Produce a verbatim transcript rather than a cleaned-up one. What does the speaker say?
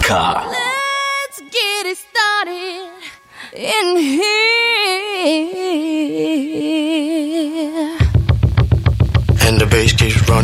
Linka. Let's get it started in here. And the bass keeps running.